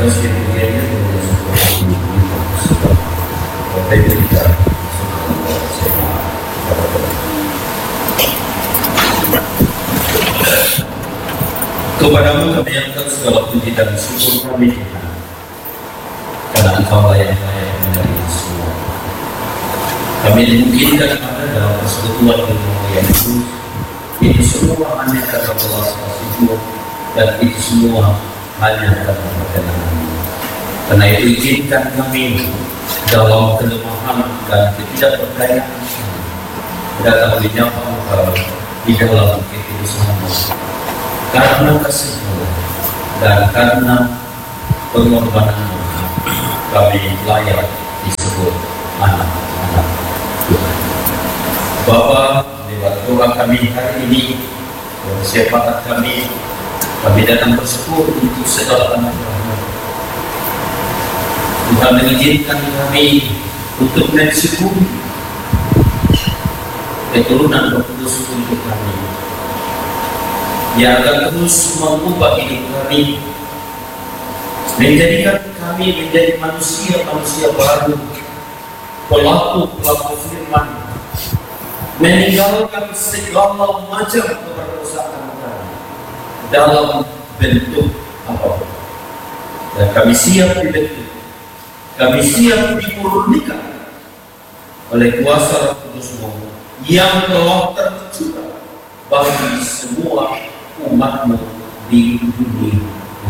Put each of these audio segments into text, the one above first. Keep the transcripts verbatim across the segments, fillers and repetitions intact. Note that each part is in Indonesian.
terbatas kemudiannya Bapak Ibu kita kepadamu kami angkat segala puji dan syukur kami Tuhan, karena Engkau yang layak menerima semua. Kami dimungkinkan ada dalam persekutuan ilmu yang itu, itu semua hanya karena belas kasih dan itu semua hanya karena perkenan. Karena itu izinkan kami dalam kelemahan dan ketidakberdayaan datang menyapa Engkau di dalam kekudusanmu. Karena kasih-Mu dan karena pengorbanan-Mu kami layak disebut anak-anak Tuhan. Bapa, lewat doa kami hari ini, syafaat kami, kami datang bersyukur untuk segala anak-anak. Tuhan mengizinkan kami untuk mensyukuri keturunan Roh Kudus untuk kami, yang akan terus mengubah hidup kami, menjadikan kami menjadi manusia-manusia baru, pelaku-pelaku firman, meninggalkan segala macam keperkosaan kami dalam bentuk apapun. Dan kami siap dibentuk, kami siap dimurnikan oleh kuasa Roh Kudus-Mu yang telah tercurah bagi semua umat-Mu di dunia.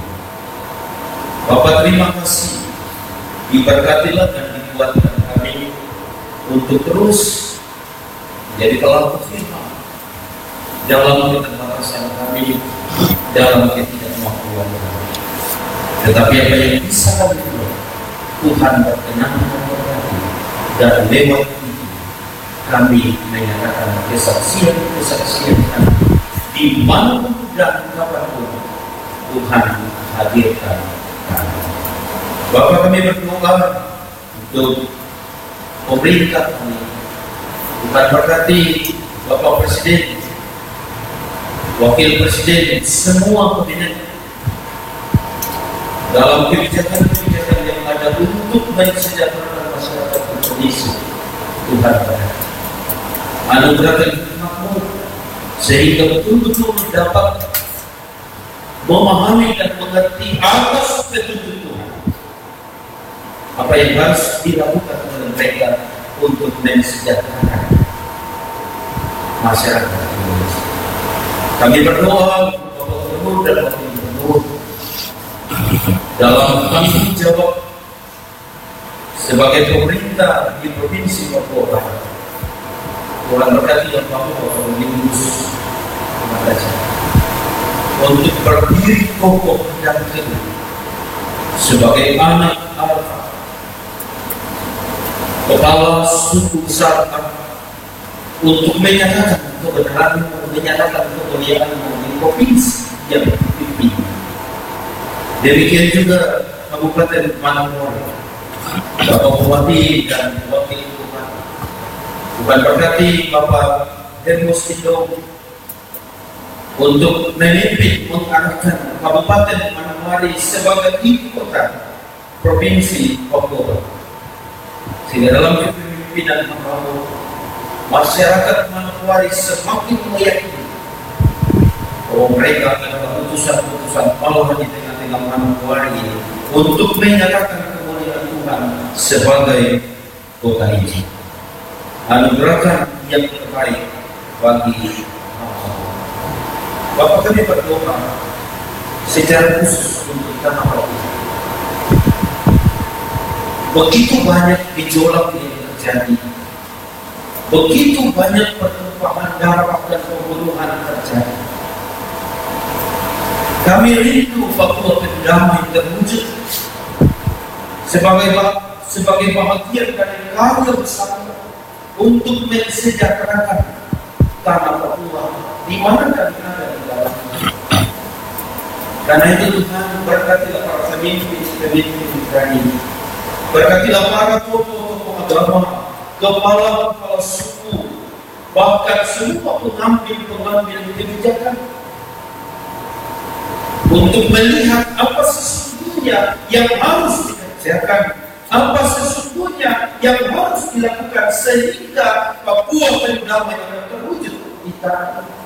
Bapak, terima kasih, diberkatilah dan dikuatkan kami untuk terus menjadi pelaku firman dalam keterbatasan kami, dalam ketidakmampuan kami. Tetapi apa yang bisa kami buat, Tuhan berkenan memberkati, dan lewat itu kami menyatakan kesaksian-kesaksian kami di mana dan kapanpun Tuhan hadirkan kami. Bapak, kami berdoa untuk pemerintah kami. Tuhan berkati Bapak Presiden, Wakil Presiden, semua kabinet dalam kebijakan-kebijakan yang ada untuk mensejahterakan masyarakat Indonesia. Tuhan berkati, anugerahkan hikmat-Mu sehingga betul-betul dapat memahami dan mengerti atas petunjuk Tuhan apa yang harus dilakukan oleh mereka untuk mensejahterakan masyarakat Indonesia. Kami berdoa Bapak Gubernur dan Wakil Gubernur dalam tanggung jawab sebagai pemerintah di Provinsi Papua Barat. Tuhan berkati yang kamu Bapak Mendingus untuk berdiri kokoh dan teguh sebagai anak alfa, kepala suku besar untuk menyatakan kebenaran, menyatakan kemuliaan di provinsi yang dipimpin. Demikian juga Kabupaten Manokwari, Bapak Bupati dan Wakil Bupati. Tuhan berkati Bapak Hermus Indong untuk memimpin mengarahkan Kabupaten Manokwari sebagai ibu kota Provinsi Papua, sehingga dalam kepemimpinan Bapak, masyarakat Manokwari semakin meyakini bahwa mereka adalah utusan-utusan Allah di tengah-tengah Manokwari untuk menyatakan kemuliaan Tuhan sebagai kota ini. Anugerahkan yang terbaik bagi Bapak, kami berdoa secara khusus untuk tanah Papua. Begitu banyak gejolak yang terjadi, begitu banyak pertumpahan darah dan pembunuhan terjadi. Kami rindu Papua berdamai terwujud sebagai sebagai bahagian dari karya bersama untuk mensejahterakan tanah Papua di mana kami ada di dalamnya. Karena itu Tuhan berkatilah para pemimpin-pemimpin kami, berkatilah para tokoh-tokoh agama, kepala-kepala suku, bahkan semua pengambil-pengambil kebijakan untuk melihat apa sesungguhnya sesungguhnya yang harus dikerjakan, apa sesungguhnya yang harus dilakukan sehingga Papua berdamai akan terwujud di tanah ini.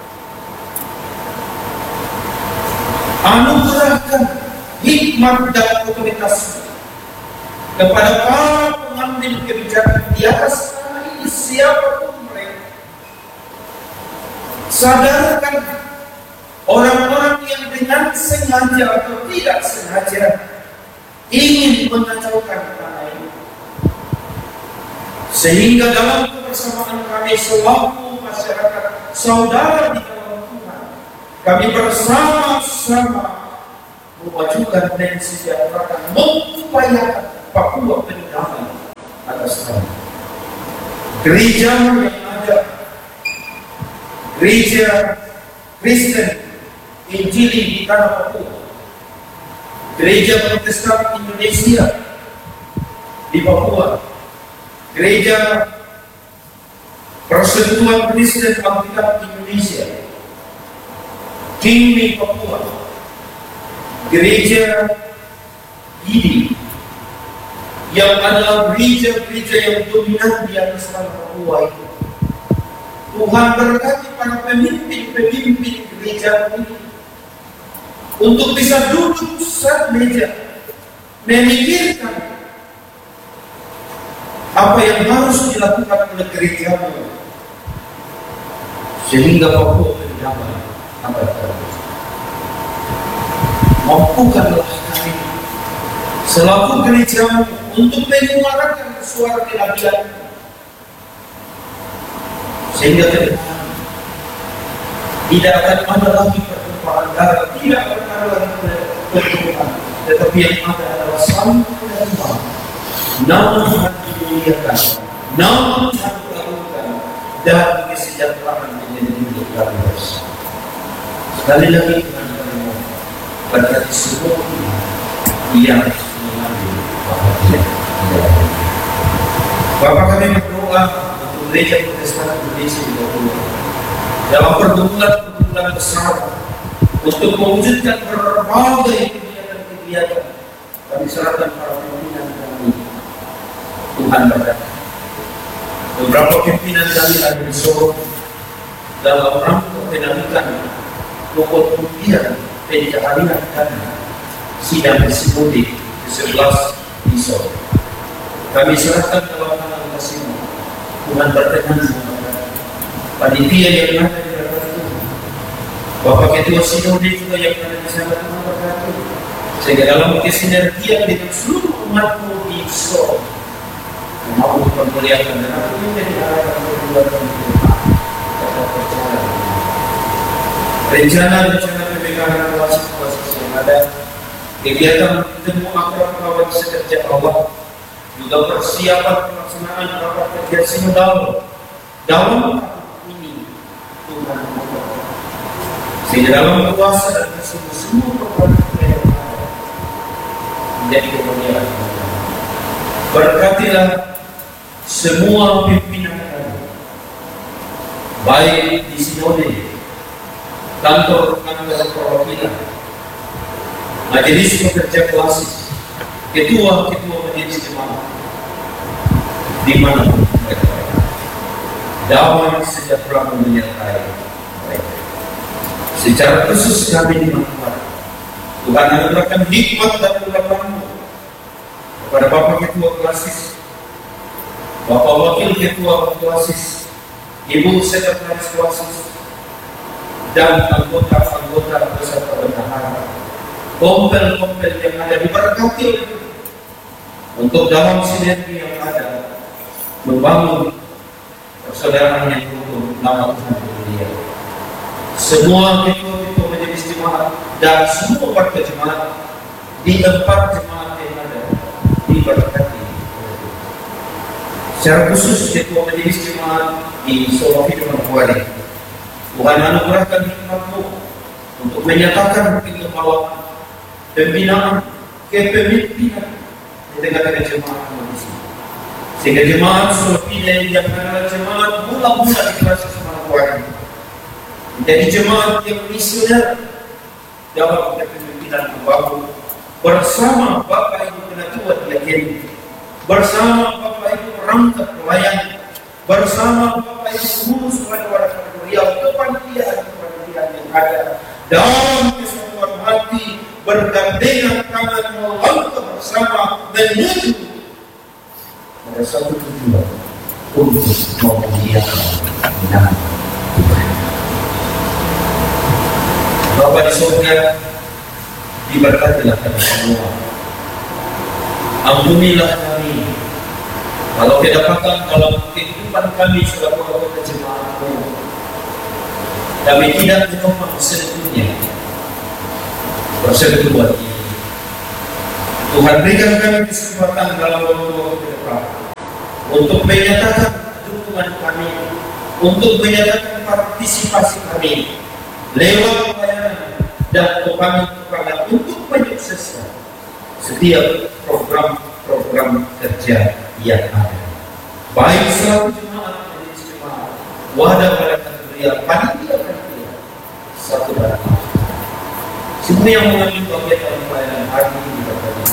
Anugerahkan hikmat dan otoritas kepada para pengambil kebijakan di atas tanah ini, siapapun mereka. Sadarkan orang-orang yang dengan sengaja atau tidak sengaja ingin mengacaukan tanah ini, sehingga dalam kebersamaan kami selaku masyarakat saudara di dalam Tuhan, kami bersama-sama memajukan dan sejahterakan, mengupayakan Papua berdamai atas tanah. Gereja yang ada, gereja Kristen Injili di tanah Papua, gereja Protestan Indonesia di Papua, gereja Persekutuan Kristen Alkitab Indonesia, Kingmi Papua, gereja Gidi, yang adalah gereja-gereja yang dominan di atas tanah Papua itu. Tuhan berkati para pemimpin-pemimpin gereja ini untuk bisa duduk saat meja memikirkan apa yang harus dilakukan oleh gerejamu sehingga Papua berdamai akan terwujud. Mampukanlah kami selaku gerejamu untuk menyuarakan suara keadilan, sehingga ke depan tidak akan ada lagi pertumpahan darah, tidak akan ada lagi pertumpahan, tetapi yang ada adalah saling menerima, nama Tuhan dimuliakan, nama Tuhan diagungkan, dan kesejahteraan menjadi milik kami bersama. Sekali lagi Tuhan berdoa berkati semua yang mengambil bahagia. Bapak kami berdoa untuk gereja Protestan Indonesia di Papua dalam pergumulan-pergumulan besar untuk mewujudkan berbagai kegiatan-kegiatan. Kami serahkan para pimpinan kami, Tuhan berkati. Beberapa pimpinan kami ada di Solo dalam rangka penarikan pokok kemudian pencaharian dan sidang disebut ke sebelas di Solo. Kami serahkan dalam tangan kasih-Mu. Tuhan berkenan panitia yang ada di dalam Tuhan, Bapak Ketua Sinode juga yang ada di sana, Tuhan berkati, sehingga dalam kesinergian dengan seluruh umat-Mu di Solo mau memperlihatkan dan aku menjadi harapan berdua dan Tuhan tetap percaya rencana-rencana P P K dan wasit-wasit yang ada, kegiatan bertemu akrab kawan sekerja Allah, juga persiapan pelaksanaan rapat kerja sinodal dalam ini Tuhan memberkati, sehingga dalam kuasa dan kesungguh semua perbuatan yang ada menjadi kemuliaan. Berkatilah semua pimpinan kami, baik di sinode, kantor-kantor perwakilan, majelis pekerja klasik, ketua-ketua majelis jemaat, di mana mereka damai sejahtera menyertai mereka. Secara khusus kami dimanfaatkan, Tuhan anugerahkan hikmat dan urapan-Mu kepada Bapak Ketua Klasis, Bapak Wakil Ketua Klasis, Ibu Sekretaris Klasis, dan anggota-anggota beserta bendahara, kompel-kompel yang ada diberkati untuk dalam sinergi yang ada membangun persaudaraan yang rukun nama Tuhan mulia. Semua ketua-ketua majelis jemaat dan semua warga jemaat di tempat jemaat yang ada diberkati. Secara khusus ketua majelis jemaat di Solo Manokwari, Tuhan anugerahkan hikmat-Mu untuk menyatakan kegembiraan, pembinaan, kepemimpinan di tengah-tengah jemaat-Mu di sini, sehingga jemaat Solo yang adalah jemaat mula-mula di proses Manokwari menjadi jemaat yang misioner dalam kepemimpinan membangun bersama Bapak Ibu Ketua Diaken, bersama Bapak Ibu perangkat pelayan, bersama Bapak Ibu pengurus wadah-wadah kategorial, kepanitiaan-kepanitiaan yang ada dalam kesatuan hati, bergandengan tangan melangkah bersama menuju pada satu tujuan untuk memuliakan nama Tuhan. Bapa di surga, diberkatilah kami semua. Ampunilah kami kalau kedapatan dalam kehidupan kami selaku anggota jemaat-Mu. Kami tidak menopang sentuhnya persekutuan ini. Tuhan berikan kami kesempatan dalam waktu-waktu ke depan untuk menyatakan dukungan kami, untuk menyatakan partisipasi kami lewat pelayanan dan kepada untuk menyukseskan setiap program-program kerja yang ada, baik selalu jemaat majelis jemaat, wadah-wadah kategorial, panitia-panitia satu dan lain. Semua yang mengambil bagian dalam pelayanan hari ini diberkati.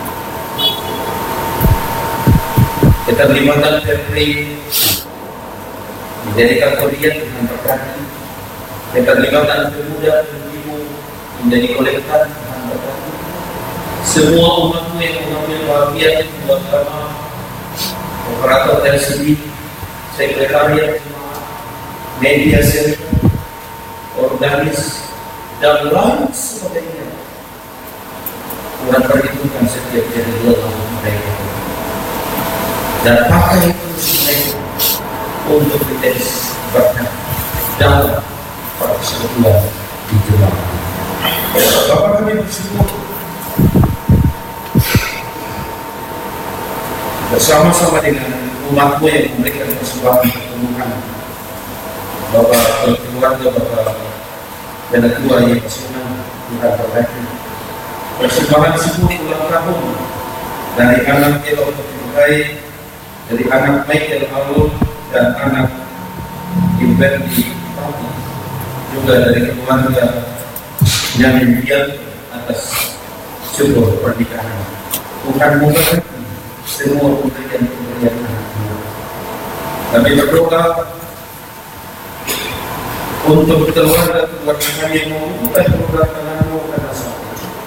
Keterlibatan Perpri menjadi kategori dengan berkati. Keterlibatan pemuda dan ibu menjadi kolektif dengan berkati. Semua umatmu yang mengambil bagian membuat drama, operator L C D, sekretariat jemaat, media sosial, organis, dan lain sebagainya. Tuhan perhitungkan setiap jari dalam mereka dan pakai terus mereka untuk menjadi berkat dalam persekutuan di jemaat. Bapak kami bersyukur bersama-sama dengan umatmu yang memberikan persembahan pertemuan. Bapak keluarga, Bapak dan ketua yang bersenang Tuhan berkati. Persembahan syukur ulang tahun dari anak Elo Ketukai, dari anak Michael Alun dan anak Gilberti Pati, juga dari keluarga yang impian atas syukur pernikahan. Tuhan memberkati semua pemberian-pemberian anak-anak. Kami berdoa untuk keluarga-keluarga kami yang membutuhkan program tanganmu karena sakit.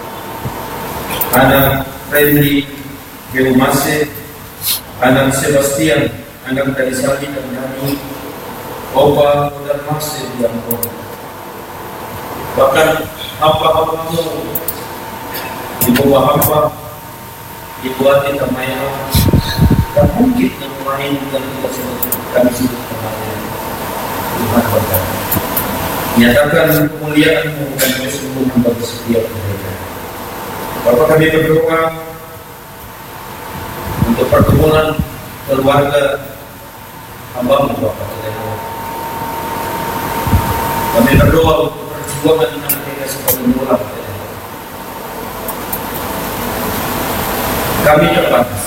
Anak Friendly Geomase, anak Sebastian, anak dari Sali dan kami, Opa dan Masih yang korban. Bahkan apa-apamu di bawah apa dibuat kita maya dan mungkin yang lain dan kita sebut kami sebut kemarin. Tuhan berkata, nyatakan kemuliaan-Mu dan kesungguhan bagi setiap mereka. Bapak kami berdoa untuk pertemuan keluarga hamba-Mu Bapak. Kami berdoa untuk perjuangan dengan mereka sebagai mula. Kami terbatas,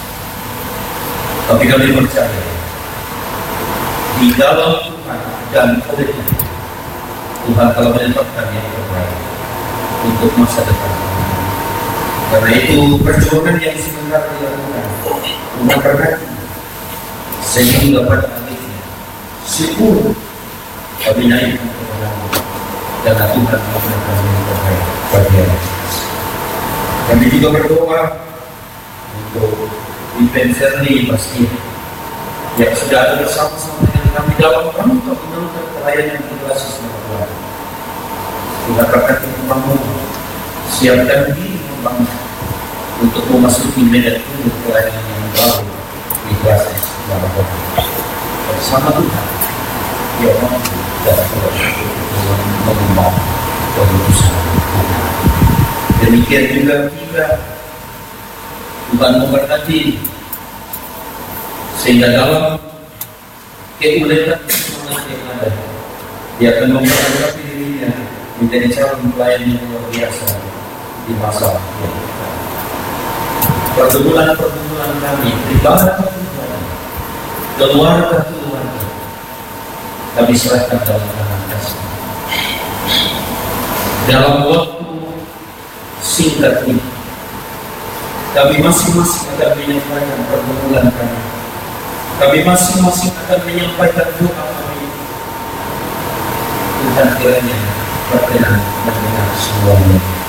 tapi kami percaya di dalam Tuhan dan oleh Tuhan telah menetapkan yang terbaik untuk masa depan. Karena itu perjuangan yang sebentar dilakukan Tuhan berkati sehingga pada akhirnya syukur kami naikkan kepada-Mu dan Tuhan memberikan yang terbaik bagi kita. Kami juga berdoa untuk Dipenserni pasti yang sudah ada bersama-sama dengan kami dalam rangka menangkan pelayanan berbasis Tuhan. Tuhan berkati Tuhan-Mu, siapkan diri membangun untuk memasuki medan untuk pelayanan yang baru di basis Tuhan. Bersama Tuhan, Dia mampu dan Tuhan mengembang keputusan Tuhan. Demikian juga kita Tuhan memberkati sehingga dalam keuletan semangat yang ada Dia akan memperlengkapi dirinya menjadi calon pelayan yang luar biasa di masa yang depan. Pergumulan-pergumulan kami, ibadah-ibadah, keluarga-keluarga kami serahkan dalam tangan Kasih. Dalam waktu singkat ini Kami masing-masing akan menyampaikan pergumulan kami. Kami masing-masing akan menyampaikan doa kami. Tuhan kiranya berkenan mendengar semuanya.